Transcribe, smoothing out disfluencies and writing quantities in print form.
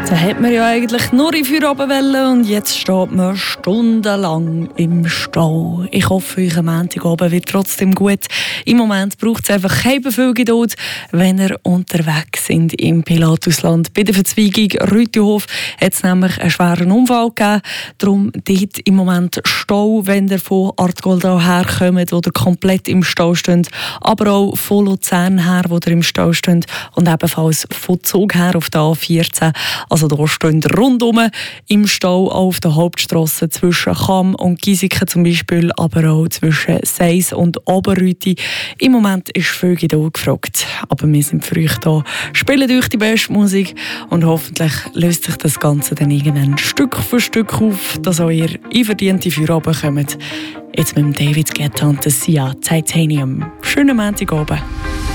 Da hat man ja eigentlich nur in Feierabend wollen und jetzt steht man stundenlang im Stau. Ich hoffe, euer Montagabend wird trotzdem gut. Im Moment braucht es einfach keine viel Geduld, wenn ihr unterwegs sind im Pilatusland. Bei der Verzweigung Rütihof hat es nämlich einen schweren Unfall gegeben. Darum dort im Moment Stau, wenn ihr von Artgoldau herkommt oder komplett im Stau steht. Aber auch von Luzern her, wo ihr im Stau steht. Und ebenfalls von Zug her auf der A14. Also da stehen rundum im Stau, auch auf der Hauptstrasse zwischen Cham und Gieseke zum Beispiel, aber auch zwischen Seis und Oberrüti. Im Moment ist viel Geduld gefragt, aber wir sind für euch da, spielen euch die beste Musik und hoffentlich löst sich das Ganze dann irgendwann Stück für Stück auf, dass auch ihr einverdiente Feierabend kommt. Jetzt mit dem David Guetta und der Sia Titanium. Schönen Montagabend.